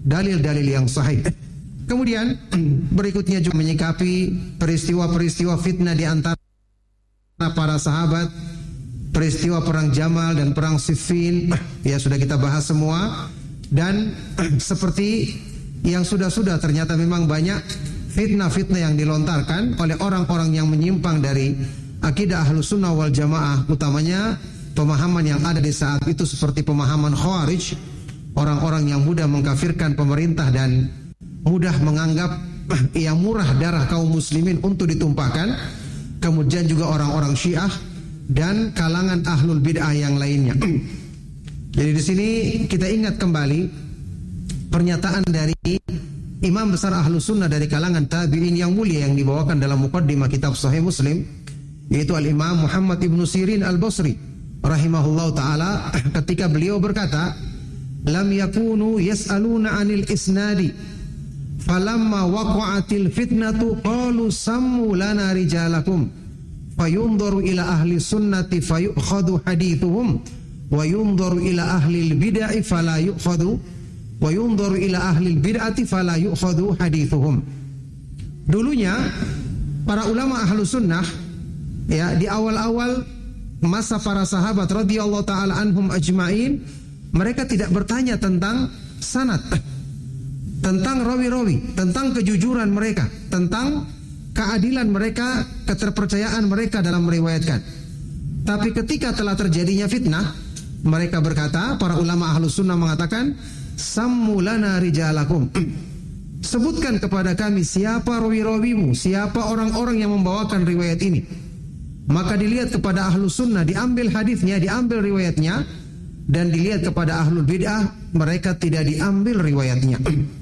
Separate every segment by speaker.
Speaker 1: dalil-dalil yang sahih. Kemudian berikutnya juga menyikapi peristiwa-peristiwa fitnah di antara para sahabat, peristiwa perang Jamal dan perang Siffin, ya sudah kita bahas semua. Dan seperti yang sudah-sudah, ternyata memang banyak fitnah-fitnah yang dilontarkan oleh orang-orang yang menyimpang dari akidah Ahlus Sunnah wal Jamaah, utamanya pemahaman yang ada di saat itu seperti pemahaman Khawarij, orang-orang yang mudah mengkafirkan pemerintah dan mudah menganggap yang murah darah kaum muslimin untuk ditumpahkan. Kemudian juga orang-orang Syiah dan kalangan ahlul bid'ah yang lainnya. Jadi di sini kita ingat kembali pernyataan dari imam besar Ahlus Sunnah dari kalangan tabi'in yang mulia yang dibawakan dalam muqaddimah kitab Sahih Muslim, yaitu Al-Imam Muhammad ibn Sirin Al-Basri rahimahullahu ta'ala, ketika beliau berkata, lam yakunu yas'aluna 'anil isnadi falamma waqa'atil fitnatu qalu sammu lana rijalakum fayunzaru ila ahli sunnati fayu'khadhu hadithuhum wa yunzaru ila ahli bid'ah fala yu'khadhu wa yunzaru ila ahli bid'ati fala yu'khadhu hadithuhum. Dulunya para ulama ahlu sunnah, ya, di awal-awal masa para sahabat radhiyallahu taala anhum ajma'in, mereka tidak bertanya tentang sanad, tentang rawi-rawi, tentang kejujuran mereka, tentang keadilan mereka, keterpercayaan mereka dalam meriwayatkan. Tapi ketika telah terjadinya fitnah, mereka berkata, para ulama Ahlus Sunnah mengatakan, sammu lana rijalakum, sebutkan kepada kami siapa rawi-rawimu, siapa orang-orang yang membawakan riwayat ini. Maka dilihat kepada Ahlus Sunnah, diambil hadisnya, diambil riwayatnya, dan dilihat kepada ahlul bid'ah, mereka tidak diambil riwayatnya.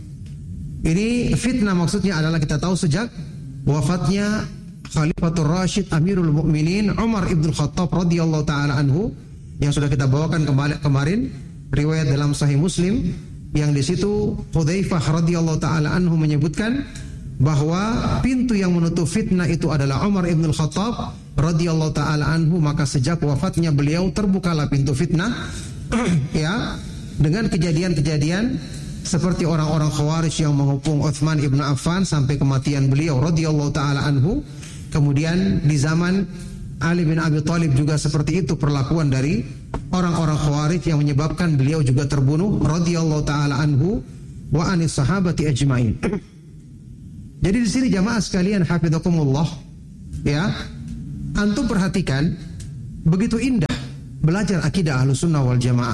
Speaker 1: Ini fitnah maksudnya adalah kita tahu sejak wafatnya Khalifatul Rashid Amirul Mukminin Umar ibn Khattab radhiyallahu taala anhu, yang sudah kita bawakan kemarin riwayat dalam Sahih Muslim, yang di situ Hudzaifah radhiyallahu taala anhu menyebutkan bahwa pintu yang menutup fitnah itu adalah Umar ibn Khattab radhiyallahu taala anhu. Maka sejak wafatnya beliau terbukalah pintu fitnah, ya, dengan kejadian-kejadian seperti orang-orang Khawarij yang menghukum Utsman ibn Affan sampai kematian beliau radhiyallahu taala anhu. Kemudian di zaman Ali bin Abi Thalib juga seperti itu perlakuan dari orang-orang Khawarij yang menyebabkan beliau juga terbunuh radhiyallahu taala anhu wa anis sahabati ajmain. Jadi di sini jamaah sekalian hafizakumullah, ya, antum perhatikan begitu indah belajar akidah Ahlus Sunnah wal Jamaah,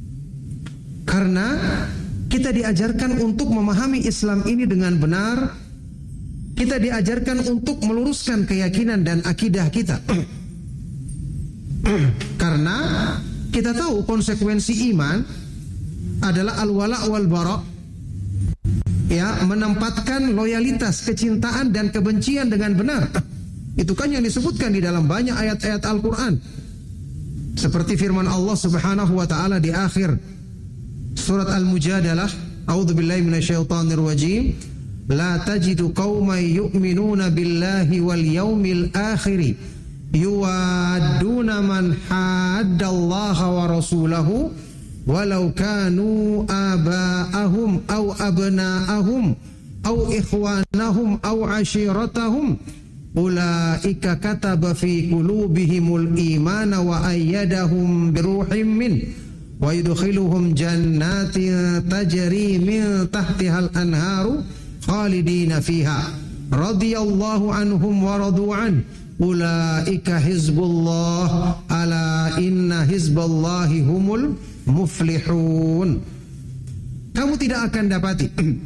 Speaker 1: karena kita diajarkan untuk memahami Islam ini dengan benar. Kita diajarkan untuk meluruskan keyakinan dan akidah kita. Karena kita tahu konsekuensi iman adalah al-wala' wal bara', ya, menempatkan loyalitas, kecintaan dan kebencian dengan benar. Itu kan yang disebutkan di dalam banyak ayat-ayat Al-Quran. Seperti firman Allah Subhanahu wa ta'ala di akhir surat Al-Mujadalah, a'udzubillahi minasyaitonir rajim, la tajidu qauman yu'minuna billahi wal yaumil akhir yuwadduna man haddallaha wa rasulahu walau kanu aba'ahum aw abna'ahum aw ikhwanahum aw ashiratahum ulaika kataba fi qulubihimul imana wa ayyadahum biruhim min wa yudkhiluhum jannatin tajri min tahtihal anharu khalidina fiha radhiyallahu anhum wa radu an ulaika hizbullah ala inna hizballahi humul muflihun. Kamu tidak akan dapati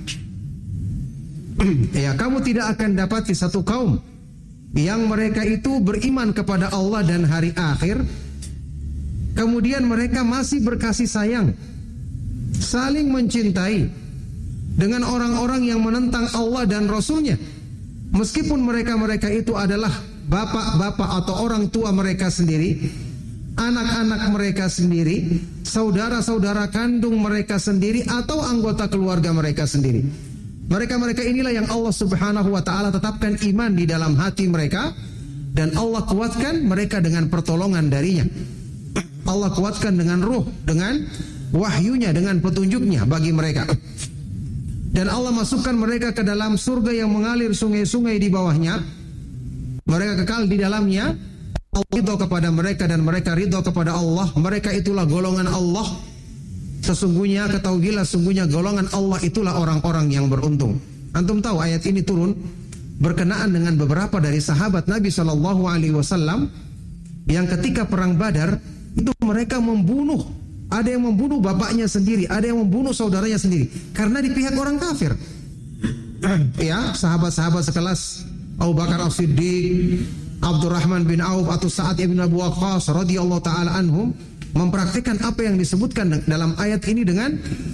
Speaker 1: ya, kamu tidak akan dapati satu kaum yang mereka itu beriman kepada Allah dan hari akhir, kemudian mereka masih berkasih sayang, saling mencintai dengan orang-orang yang menentang Allah dan Rasulnya, meskipun mereka itu adalah bapak-bapak atau orang tua mereka sendiri, anak-anak mereka sendiri, saudara-saudara kandung mereka sendiri, atau anggota keluarga mereka sendiri. Mereka-mereka inilah yang Allah Subhanahu wa ta'ala tetapkan iman di dalam hati mereka, dan Allah kuatkan mereka dengan pertolongan darinya. Allah kuatkan dengan ruh, dengan wahyunya, dengan petunjuknya bagi mereka. Dan Allah masukkan mereka ke dalam surga yang mengalir sungai-sungai di bawahnya. Mereka kekal di dalamnya. Allah ridho kepada mereka dan mereka ridho kepada Allah. Mereka itulah golongan Allah. Sesungguhnya ketahuilah, sungguhnya golongan Allah itulah orang-orang yang beruntung. Antum tahu ayat ini turun berkenaan dengan beberapa dari sahabat Nabi SAW yang ketika perang Badar itu mereka membunuh, ada yang membunuh bapaknya sendiri, ada yang membunuh saudaranya sendiri karena di pihak orang kafir. Ya, sahabat-sahabat sekelas Abu Bakar As-Siddiq, Abdurrahman bin Auf atau Sa'ad ibn Abu Waqqas radhiyallahu taala anhum mempraktikkan apa yang disebutkan dalam ayat ini dengan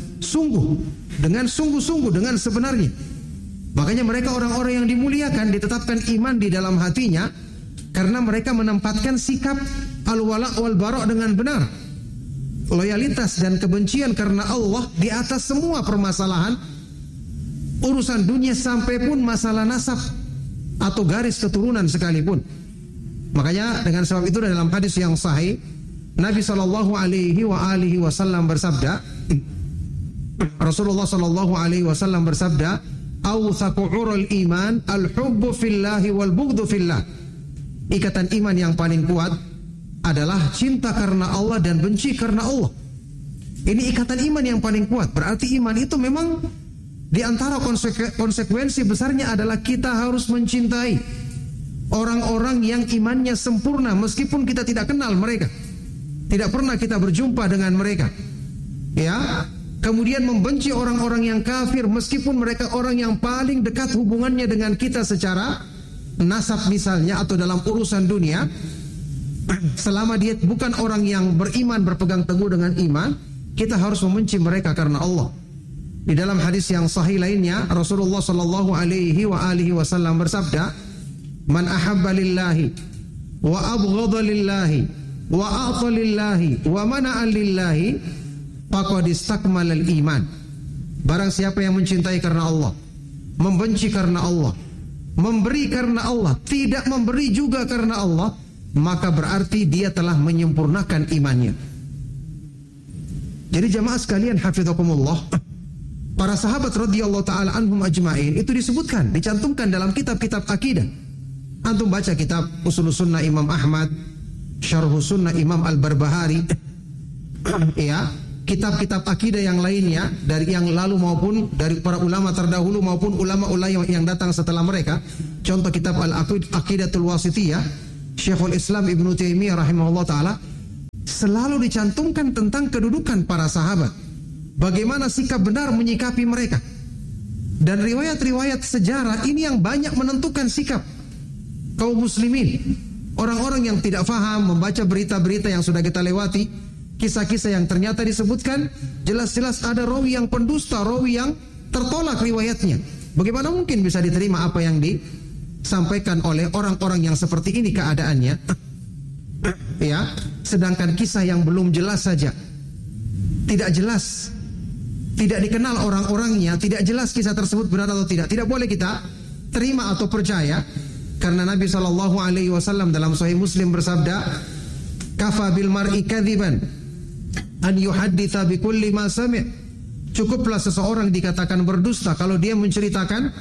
Speaker 1: sungguh-sungguh, dengan sebenarnya. Makanya mereka orang-orang yang dimuliakan, ditetapkan iman di dalam hatinya karena mereka menempatkan sikap al-wala wal bara' dengan benar. Loyalitas dan kebencian karena Allah di atas semua permasalahan urusan dunia sampai pun masalah nasab atau garis keturunan sekalipun. Makanya dengan sebab itu dalam hadis yang sahih Nabi SAW bersabda, Rasulullah SAW bersabda, "Awthaqu 'urul iman al-hubbu fillahi wal bughdu fillah." Ikatan iman yang paling kuat adalah cinta karena Allah dan benci karena Allah. Ini ikatan iman yang paling kuat. Berarti iman itu memang di antara konsekuensi besarnya adalah kita harus mencintai orang-orang yang imannya sempurna meskipun kita tidak kenal mereka. Tidak pernah kita berjumpa dengan mereka. Ya, kemudian membenci orang-orang yang kafir meskipun mereka orang yang paling dekat hubungannya dengan kita secara nasab misalnya atau dalam urusan dunia. Selama dia bukan orang yang beriman, berpegang teguh dengan iman, kita harus membenci mereka karena Allah. Di dalam hadis yang sahih lainnya, Rasulullah sallallahu alaihi wasallam bersabda, "Man ahabba lillahi wa abghadha lillahi wa a'ta lillahi wa mana'a lillahi faqad istakmala al-iman." Barang siapa yang mencintai karena Allah, membenci karena Allah, memberi karena Allah, tidak memberi juga karena Allah, maka berarti dia telah menyempurnakan imannya. Jadi jamaah sekalian hafizakumullah, para sahabat radhiyallahu taala anhum ajma'in itu disebutkan, dicantumkan dalam kitab-kitab akidah. Antum baca kitab Ushulus Sunnah Imam Ahmad, Syarhus Sunnah Imam Al-Barbahari, ya, kitab-kitab akidah yang lainnya dari yang lalu maupun dari para ulama terdahulu maupun ulama-ulama yang datang setelah mereka. Contoh kitab Al-Aqidatul Wasithiyah Syekhul Islam Ibnu Taimiyah rahimahullah ta'ala selalu dicantumkan tentang kedudukan para sahabat, bagaimana sikap benar menyikapi mereka. Dan riwayat-riwayat sejarah ini yang banyak menentukan sikap kaum muslimin. Orang-orang yang tidak faham membaca berita-berita yang sudah kita lewati, kisah-kisah yang ternyata disebutkan, jelas-jelas ada rawi yang pendusta, rawi yang tertolak riwayatnya. Bagaimana mungkin bisa diterima apa yang disampaikan oleh orang-orang yang seperti ini keadaannya? Ya, sedangkan kisah yang belum jelas saja, tidak jelas, tidak dikenal orang-orangnya, tidak jelas kisah tersebut benar atau tidak boleh kita terima atau percaya. Karena Nabi SAW dalam Sahih Muslim bersabda, "Kafa bil mar'i kadziban an yuhadditsa bi kulli ma sami'." Cukuplah seseorang dikatakan berdusta kalau dia menceritakan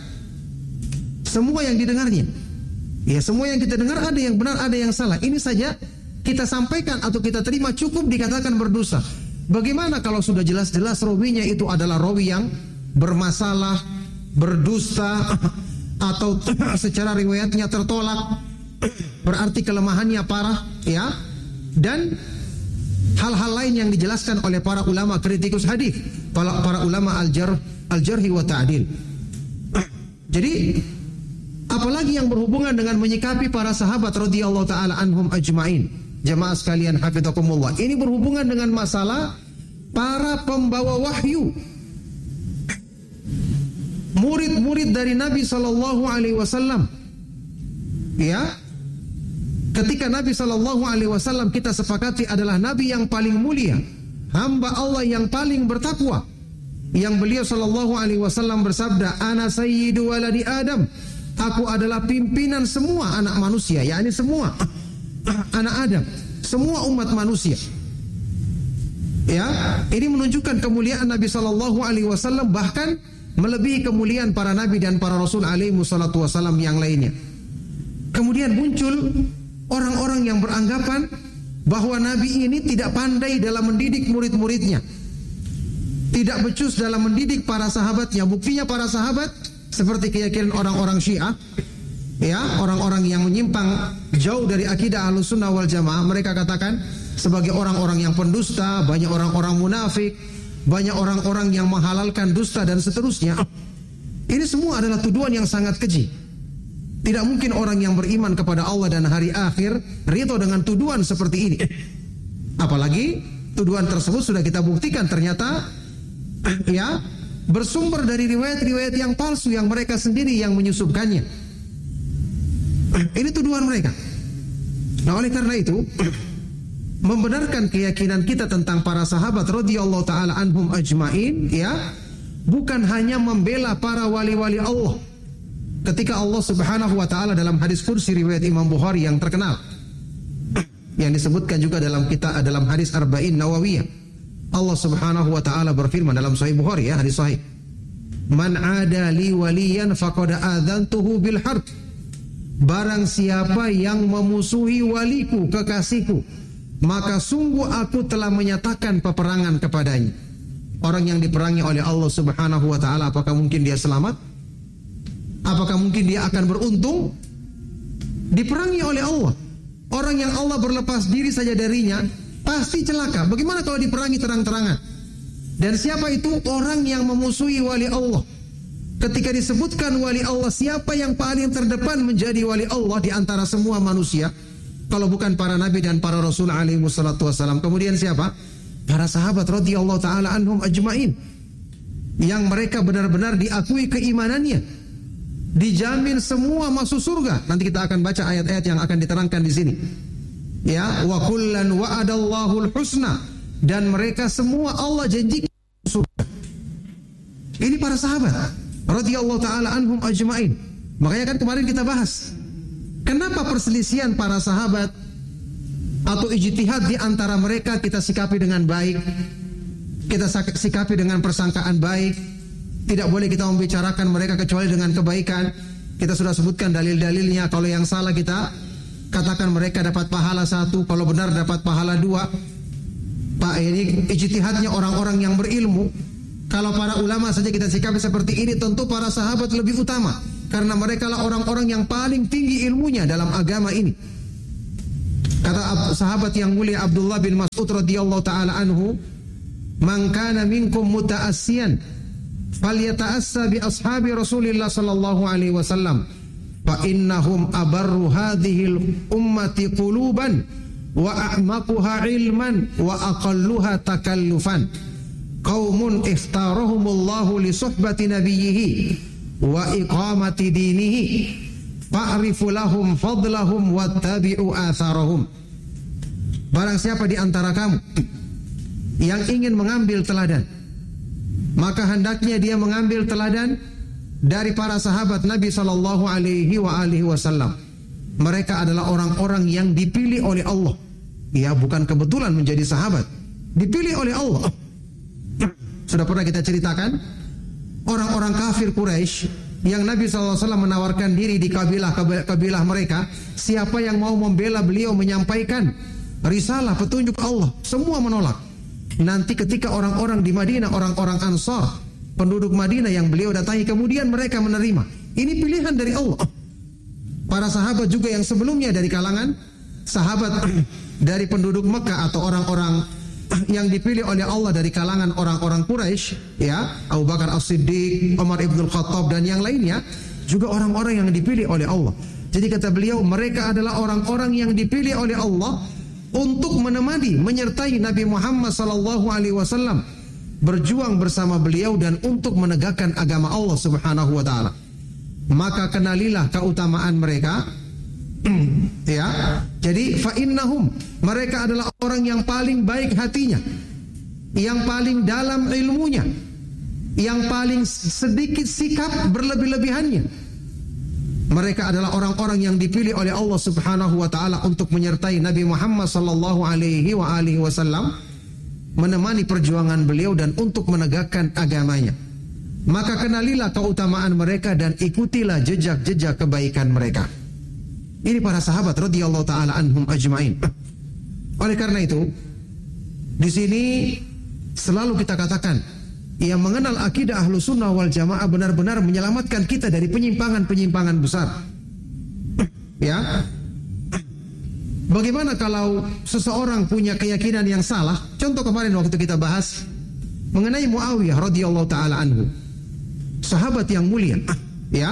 Speaker 1: semua yang didengarnya. Ya, semua yang kita dengar ada yang benar, ada yang salah. Ini saja kita sampaikan atau kita terima, cukup dikatakan berdusta. Bagaimana kalau sudah jelas-jelas rawinya itu adalah rawi yang bermasalah, berdusta, atau secara riwayatnya tertolak, berarti kelemahannya parah, ya. Dan hal-hal lain yang dijelaskan oleh para ulama kritikus hadis, para ulama al-jarhi wa ta'dil. Jadi apalagi yang berhubungan dengan menyikapi para sahabat radhiyallahu taala anhum ajmain. Jamaah sekalian hafizakumullah, ini berhubungan dengan masalah para pembawa wahyu, murid-murid dari Nabi sallallahu alaihi wasallam. Ya, ketika Nabi sallallahu alaihi wasallam kita sepakati adalah nabi yang paling mulia, hamba Allah yang paling bertakwa, yang beliau sallallahu alaihi wasallam bersabda, "Ana sayyidu waladi Adam." Aku adalah pimpinan semua anak manusia, yakni semua anak Adam, semua umat manusia. Ya, ini menunjukkan kemuliaan Nabi sallallahu alaihi wasallam. Bahkan melebihi kemuliaan para nabi dan para rasul alaihi wassalatu wassalam yang lainnya. Kemudian muncul orang-orang yang beranggapan bahwa nabi ini tidak pandai dalam mendidik murid-muridnya, tidak becus dalam mendidik para sahabatnya. Buktinya para sahabat seperti keyakinan orang-orang Syiah, ya, orang-orang yang menyimpang jauh dari akidah Ahlussunnah wal Jamaah, mereka katakan sebagai orang-orang yang pendusta, banyak orang-orang munafik, banyak orang-orang yang menghalalkan dusta dan seterusnya. Ini semua adalah tuduhan yang sangat keji. Tidak mungkin orang yang beriman kepada Allah dan hari akhir ridho dengan tuduhan seperti ini. Apalagi tuduhan tersebut sudah kita buktikan ternyata ya bersumber dari riwayat-riwayat yang palsu yang mereka sendiri yang menyusupkannya. Ini tuduhan mereka. Nah, oleh karena itu membenarkan keyakinan kita tentang para sahabat radhiyallahu taala anhum ajmain, ya, bukan hanya membela para wali-wali Allah. Ketika Allah Subhanahu wa taala dalam hadis qudsi riwayat Imam Bukhari yang terkenal yang disebutkan juga dalam hadis Arba'in Nawawiyah, Allah Subhanahu wa taala berfirman dalam Sahih Bukhari, ya, hadis sahih, "Man 'ada li waliyan faqad adzantuhu bil harb." Barang siapa yang memusuhi waliku, kekasihku, maka sungguh aku telah menyatakan peperangan kepadanya. Orang yang diperangi oleh Allah Subhanahu wa taala, apakah mungkin dia selamat? Apakah mungkin dia akan beruntung? Diperangi oleh Allah. Orang yang Allah berlepas diri saja darinya pasti celaka. Bagaimana kalau diperangi terang-terangan? Dan siapa itu orang yang memusuhi wali Allah? Ketika disebutkan wali Allah, siapa yang paling terdepan menjadi wali Allah di antara semua manusia? Kalau bukan para nabi dan para rasul alaihi wassalatu wassalam. Kemudian siapa? Para sahabat radhiyallahu taala anhum ajmain. Yang mereka benar-benar diakui keimanannya, dijamin semua masuk surga. Nanti kita akan baca ayat-ayat yang akan diterangkan di sini. Ya, wa kullan wa'adallahu al-husna, dan mereka semua Allah janjikan surga. Ini para sahabat radhiyallahu taala anhum ajmain. Makanya kan kemarin kita bahas, kenapa perselisihan para sahabat atau ijtihad di antara mereka kita sikapi dengan baik, kita sikapi dengan persangkaan baik. Tidak boleh kita membicarakan mereka kecuali dengan kebaikan. Kita sudah sebutkan dalil-dalilnya. Kalau yang salah kita katakan mereka dapat pahala 1, kalau benar dapat pahala 2. Pak, ini ijtihadnya orang-orang yang berilmu. Kalau para ulama saja kita sikapi seperti ini, tentu para sahabat lebih utama, karena mereka lah orang-orang yang paling tinggi ilmunya dalam agama ini. Kata sahabat yang mulia Abdullah bin Mas'ud radhiyallahu taala anhu, "Man kana minkum muta'assiyan falyata'assa bi ashabi Rasulillah sallallahu alaihi wasallam fa innahum abarru hadhil ummati quluban wa a'maquha ilman wa aqalluha takallufan. Qaumun ikhtarahumullahu li suhbati nabiyhi wa iqamati dinihi fa'rifu lahum fadlahum wattabi'u atharahum." Barang siapa di antara kamu yang ingin mengambil teladan, maka hendaknya dia mengambil teladan dari para sahabat Nabi sallallahu alaihi wasallam. Mereka adalah orang-orang yang dipilih oleh Allah. Ya, bukan kebetulan menjadi sahabat, dipilih oleh Allah. Sudah pernah kita ceritakan orang-orang kafir Quraisy yang Nabi SAW menawarkan diri di kabilah mereka, siapa yang mau membela beliau menyampaikan risalah petunjuk Allah, semua menolak. Nanti ketika orang-orang di Madinah, orang-orang Ansar, penduduk Madinah yang beliau datangi, kemudian mereka menerima. Ini pilihan dari Allah. Para sahabat juga yang sebelumnya dari kalangan sahabat dari penduduk Mekah atau orang-orang yang dipilih oleh Allah dari kalangan orang-orang Quraisy, ya, Abu Bakar As-Siddiq, Umar Ibn Khattab dan yang lainnya, juga orang-orang yang dipilih oleh Allah. Jadi kata beliau, mereka adalah orang-orang yang dipilih oleh Allah untuk menemani, menyertai Nabi Muhammad sallallahu alaihi wasallam, berjuang bersama beliau dan untuk menegakkan agama Allah Subhanahu wa taala. Maka kenalilah keutamaan mereka. Ya, jadi fa innahum, mereka adalah orang yang paling baik hatinya, yang paling dalam ilmunya, yang paling sedikit sikap berlebih-lebihannya. Mereka adalah orang-orang yang dipilih oleh Allah Subhanahu wa taala untuk menyertai Nabi Muhammad sallallahu alaihi wasallam, menemani perjuangan beliau dan untuk menegakkan agamanya. maka kenalilah keutamaan mereka dan ikutilah jejak-jejak kebaikan mereka. Ini para sahabat radhiyallahu taala anhum ajmain. Oleh karena itu, di sini selalu kita katakan, yang mengenal akidah Ahlus Sunnah wal Jamaah benar-benar menyelamatkan kita dari penyimpangan-penyimpangan besar. Ya. Bagaimana kalau seseorang punya keyakinan yang salah? Contoh kemarin waktu kita bahas mengenai Muawiyah radhiyallahu taala anhu. Sahabat yang mulia, ya.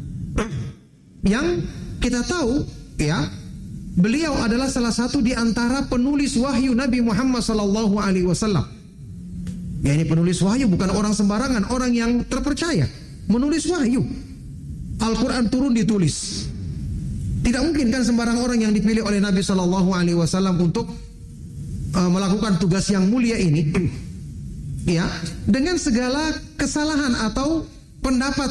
Speaker 1: Yang kita tahu, ya, beliau adalah salah satu di antara penulis wahyu Nabi Muhammad sallallahu alaihi wasallam. Ya, ini penulis wahyu bukan orang sembarangan, orang yang terpercaya, menulis wahyu. Al-Qur'an turun ditulis. Tidak mungkin kan sembarang orang yang dipilih oleh Nabi sallallahu alaihi wasallam untuk melakukan tugas yang mulia ini. Ya, dengan segala kesalahan atau pendapat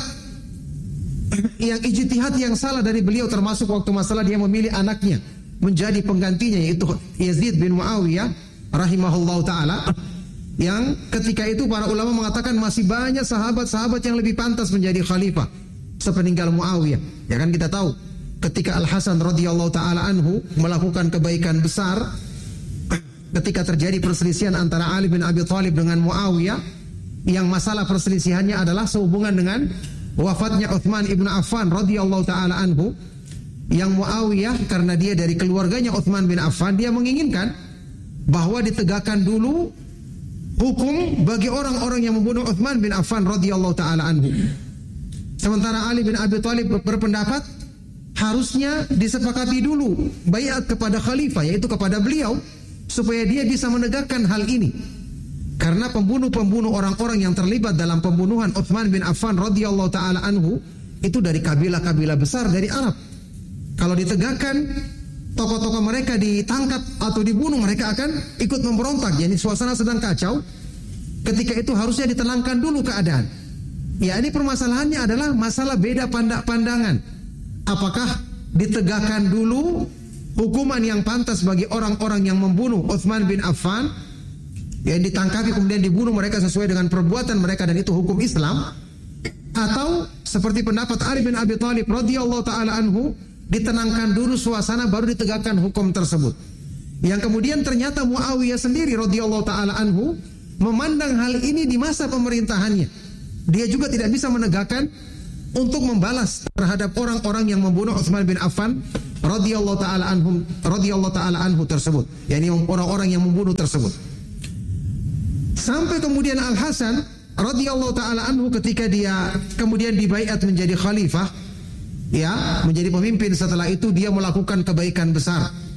Speaker 1: yang ijtihad yang salah dari beliau, termasuk waktu masalah dia memilih anaknya menjadi penggantinya, yaitu Yazid bin Muawiyah rahimahullahu taala, yang ketika itu para ulama mengatakan masih banyak sahabat-sahabat yang lebih pantas menjadi khalifah sepeninggal Muawiyah. Ya kan kita tahu ketika Al-Hasan radhiyallahu taala anhu melakukan kebaikan besar, ketika terjadi perselisihan antara Ali bin Abi Thalib dengan Muawiyah, yang masalah perselisihannya adalah sehubungan dengan wafatnya Utsman ibn Affan radhiyallahu taala anhu, yang Muawiyah karena dia dari keluarganya Utsman bin Affan, dia menginginkan bahwa ditegakkan dulu hukum bagi orang-orang yang membunuh Utsman bin Affan radhiyallahu taala anhu. Sementara Ali bin Abi Thalib berpendapat harusnya disepakati dulu baiat kepada khalifah, yaitu kepada beliau, supaya dia bisa menegakkan hal ini. Karena pembunuh-pembunuh orang-orang yang terlibat dalam pembunuhan Utsman bin Affan radhiyallahu taala anhu itu dari kabilah-kabilah besar dari Arab. Kalau ditegakkan, tokoh-tokoh mereka ditangkap atau dibunuh, mereka akan ikut memberontak. Jadi suasana sedang kacau. Ketika itu harusnya ditenangkan dulu keadaan. Ya, ini permasalahannya adalah masalah beda pandangan. Apakah ditegakkan dulu hukuman yang pantas bagi orang-orang yang membunuh Utsman bin Affan, yang ditangkapi kemudian dibunuh mereka sesuai dengan perbuatan mereka dan itu hukum Islam, atau seperti pendapat Ali bin Abi Thalib radhiyallahu taala anhu, ditenangkan dulu suasana baru ditegakkan hukum tersebut. Yang kemudian ternyata Muawiyah sendiri radhiyallahu taala anhu memandang hal ini di masa pemerintahannya. Dia juga tidak bisa menegakkan untuk membalas terhadap orang-orang yang membunuh Utsman bin Affan radhiyallahu taala anhu tersebut. yakni orang-orang yang membunuh tersebut. Sampai kemudian Al-Hasan radhiyallahu taala anhu ketika dia kemudian dibaiat menjadi khalifah, ya, menjadi pemimpin, setelah itu dia melakukan kebaikan besar.